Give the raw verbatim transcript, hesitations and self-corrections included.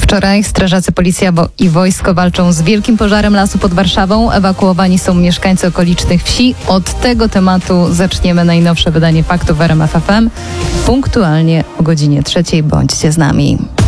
Wczoraj strażacy, policja i wojsko walczą z wielkim pożarem lasu pod Warszawą. Ewakuowani są mieszkańcy okolicznych wsi. Od tego tematu zaczniemy najnowsze wydanie Faktów w R M F F M. Punktualnie o godzinie trzeciej. Bądźcie z nami.